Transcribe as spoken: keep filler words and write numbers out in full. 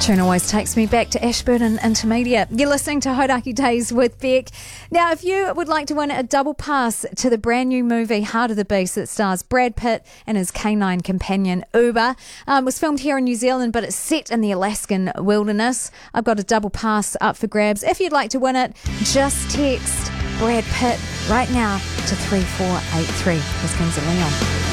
Tune always takes me back to Ashburton Intermediate. You're listening to Hodaki Days with Beck. Now, if you would like to win a double pass to the brand new movie Heart of the Beast that stars Brad Pitt and his canine companion Uber, um, was filmed here in New Zealand, but it's set in the Alaskan wilderness. I've got a double pass up for grabs. If you'd like to win it, just text Brad Pitt right now to three four eight three. Here's Kings of Leon.